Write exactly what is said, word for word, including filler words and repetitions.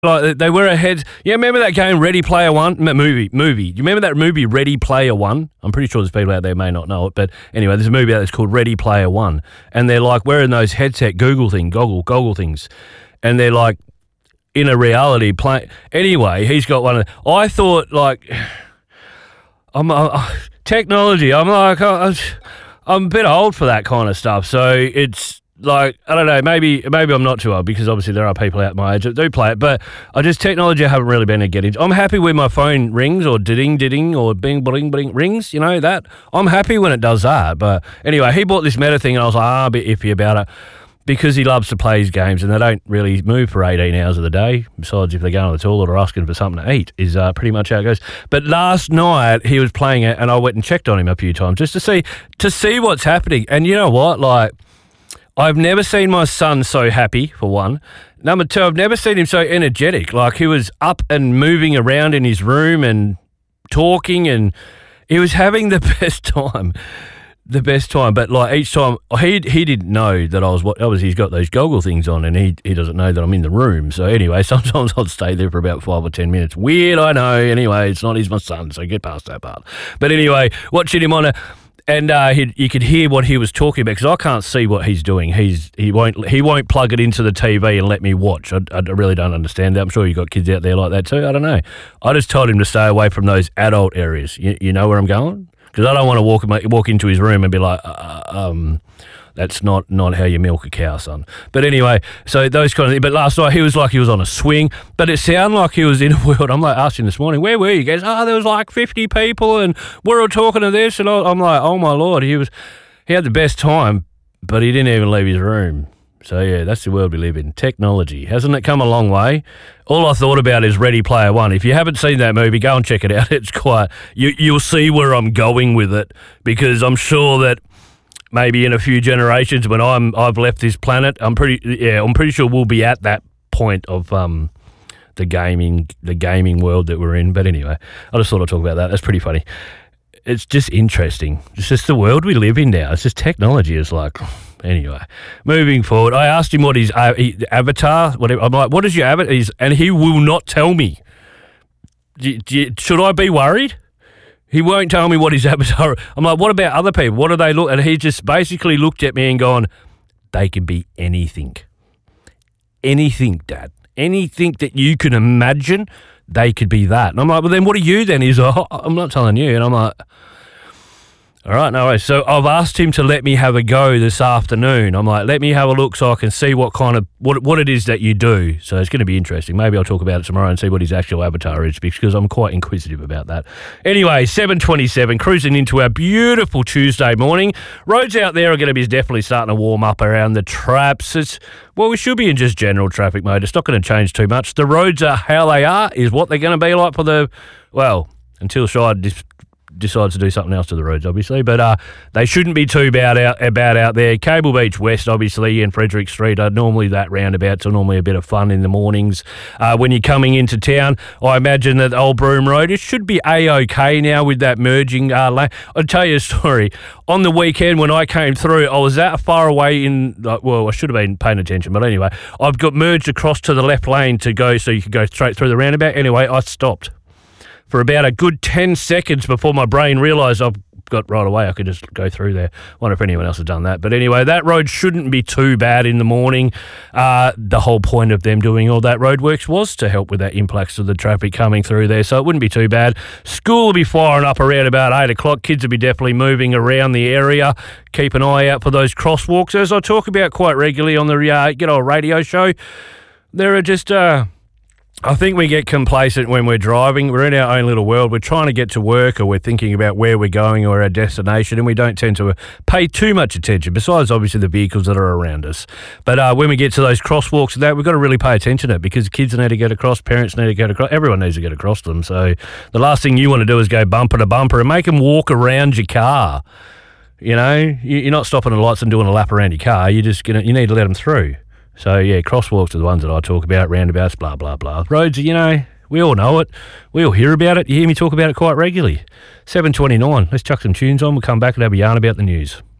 Like they wear a head. Yeah, remember that game Ready Player One? M- movie, movie. You remember that movie Ready Player One? I'm pretty sure there's people out there who may not know it, but anyway, there's a movie out there that's called Ready Player One, and they're like wearing those headset Google thing, goggle, goggle things, and they're like in a reality play. Anyway, he's got one of. I thought like, I'm uh, technology. I'm like, uh, I'm a bit old for that kind of stuff, so it's. Like, I don't know, maybe maybe I'm not too old because obviously there are people out my age that do play it, but I just, technology I haven't really been able to get into. I'm happy when my phone rings or ding ding or bing bling bling rings, you know, that. I'm happy when it does that, but anyway, he bought this Meta thing and I was like, ah, a bit iffy about it because he loves to play his games and they don't really move for eighteen hours of the day, besides if they're going to the toilet or asking for something to eat is uh, pretty much how it goes. But last night he was playing it and I went and checked on him a few times just to see to see what's happening. And you know what, like, I've never seen my son so happy, for one. Number two, I've never seen him so energetic. Like, he was up and moving around in his room and talking, and he was having the best time. The best time. But, like, each time, he he didn't know that I was, what obviously he's got those goggle things on, and he, he doesn't know that I'm in the room. So, anyway, sometimes I'd stay there for about five or ten minutes. Weird, I know. Anyway, it's not, he's my son, so get past that part. But anyway, watching him on a... And uh, he, you could hear what he was talking about because I can't see what he's doing. He's he won't he won't plug it into the T V and let me watch. I, I really don't understand that. I'm sure you've got kids out there like that too. I don't know. I just told him to stay away from those adult areas. You, you know where I'm going? Because I don't want to walk walk into his room and be like, uh, um, that's not, not how you milk a cow, son. But anyway, so those kind of things. But last night he was like he was on a swing, but it sounded like he was in a world. I'm like asking this morning, where were you? He goes, oh, there was like fifty people and we're all talking to this. And I'm like, oh my Lord, he was, he had the best time, but he didn't even leave his room. So yeah, that's the world we live in. Technology. Hasn't it come a long way? All I thought about is Ready Player One. If you haven't seen that movie, go and check it out. It's quite, you, you'll see where I'm going with it because I'm sure that maybe in a few generations when I'm I've left this planet, I'm pretty yeah I'm pretty sure we'll be at that point of um the gaming the gaming world that we're in. But anyway, I just thought I'd talk about that. That's pretty funny. It's just interesting. It's just the world we live in now. It's just technology is like. Anyway, moving forward, I asked him what his uh, he, avatar. Whatever. I'm like, what is your avatar? He's, and he will not tell me. Do, do, should I be worried? He won't tell me what his avatar. I'm like, what about other people? What do they look? And he just basically looked at me and gone, they can be anything. Anything, Dad. Anything that you can imagine, they could be that. And I'm like, well, then what are you then? He's like, oh, I'm not telling you. And I'm like, all right, no worries. So I've asked him to let me have a go this afternoon. I'm like, let me have a look so I can see what kind of, what what it is that you do. So it's going to be interesting. Maybe I'll talk about it tomorrow and see what his actual avatar is because I'm quite inquisitive about that. Anyway, seven twenty-seven, cruising into our beautiful Tuesday morning. Roads out there are going to be definitely starting to warm up around the traps. It's, well, we should be in just general traffic mode. It's not going to change too much. The roads are how they are, is what they're going to be like for the, well, until Shire dis- decides to do something else to the roads, obviously, but uh, they shouldn't be too bad out about out there. Cable Beach West, obviously, and Frederick Street are normally that roundabouts are normally a bit of fun in the mornings. Uh, when you're coming into town, I imagine that Old Broome Road, it should be A-OK now with that merging uh, lane. I'll tell you a story. On the weekend when I came through, I was that far away in, like, well, I should have been paying attention, but anyway, I've got merged across to the left lane to go so you could go straight through the roundabout. Anyway, I stopped for about a good ten seconds before my brain realised I've got right away. I could just go through there. Wonder if anyone else has done that. But anyway, that road shouldn't be too bad in the morning. Uh, the whole point of them doing all that roadworks was to help with that influx of the traffic coming through there, so it wouldn't be too bad. School will be firing up around about eight o'clock. Kids will be definitely moving around the area. Keep an eye out for those crosswalks, as I talk about quite regularly on the uh, Good Old Radio Show. There are just... Uh, I think we get complacent when we're driving. We're in our own little world. We're trying to get to work or we're thinking about where we're going or our destination, and we don't tend to pay too much attention, besides obviously the vehicles that are around us. But uh, when we get to those crosswalks and that, we've got to really pay attention to it because kids need to get across, parents need to get across, everyone needs to get across them. So the last thing you want to do is go bumper to bumper and make them walk around your car. You know, you're not stopping at lights and doing a lap around your car. You're just gonna, you need to let them through. So, yeah, crosswalks are the ones that I talk about, roundabouts, blah, blah, blah. Roads, you know, we all know it. We all hear about it. You hear me talk about it quite regularly. seven twenty-nine. Let's chuck some tunes on. We'll come back and have a yarn about the news.